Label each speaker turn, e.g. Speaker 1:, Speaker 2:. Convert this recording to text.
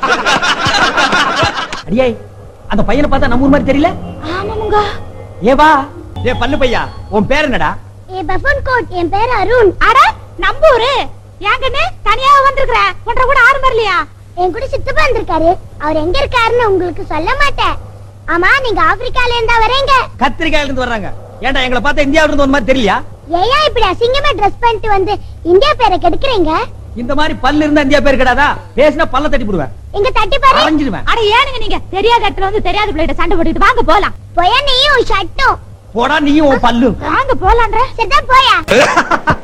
Speaker 1: அடியே, அந்த பையனை பார்த்தா நம்ம ஊர் மாதிரி தெரியல?
Speaker 2: ஆமாமுங்க.
Speaker 1: ஏவா, ஏ பல்லு பையா, உன் பேர் என்னடா?
Speaker 2: ஏ பஃபன் கோட், என் பேர் அருண். அட நம்பூரு. ஏங்கண்ணே தனியா வந்திருக்கற? ஒன்ற கூட ஆறு வரலையா? என் கூட சித்தப்பா வந்திருக்காரு. அவர் எங்க இருக்காருன்னு உங்களுக்கு சொல்ல மாட்டேன். ஆமா, நீங்க ஆப்பிரிக்கால இருந்தா வரீங்க?
Speaker 1: கத்திரிக்காயில இருந்து வர்றாங்க. ஏன்டா எங்களை பார்த்தா இந்தியாவில இருந்து வந்த மாதிரி தெரியலையா?
Speaker 2: ஏயா இப்படி அசிங்கமா Dress பண்ணிட்டு வந்து இந்தியா பேரை கெடுக்குறீங்க?
Speaker 1: இந்த மாதிரி பல்லு இருந்தா இந்தியா பேர் கிடையாதா? பேசினா பல்ல தட்டி போடுவேன்.
Speaker 2: எங்க தட்டி பாரு.
Speaker 1: அரைஞ்சிடுவேன்.
Speaker 2: அட ஏனுங்க நீங்க தெரியாத இடத்துல வந்து தெரியாத பிள்ளைகிட்ட சண்டை போட்டுட்டு வாங்க போலாம். போயா நீயும் ஷட்டும்.
Speaker 1: போடா நீயும் உன் பல்லு.
Speaker 2: வாங்க போலான்ற. சரிதான் போயா.